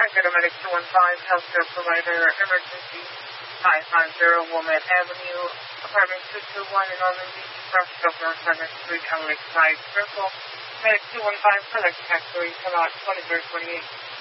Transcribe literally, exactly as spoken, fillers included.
Medic two one five, healthcare provider, emergency, five five zero Wilmette Avenue, apartment two two one in Norman Beach, Fresh Governor Center Street, on Lakeside Circle. Medic two one five, select factory, come out twenty-third, twenty-eighth.